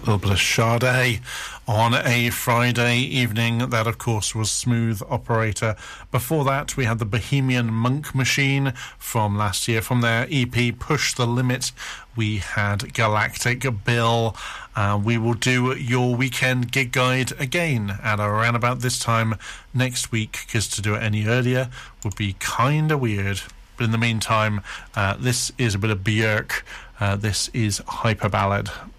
little bit of Sade on a Friday evening. That, of course, was Smooth Operator. Before that, we had the Bohemian Monk Machine from last year. From their EP Push the Limit, we had Galactic Bill. We will do your weekend gig guide again at around about this time next week, because to do it any earlier would be kind of weird. But in the meantime, this is a bit of Björk. This is Hyper Ballad.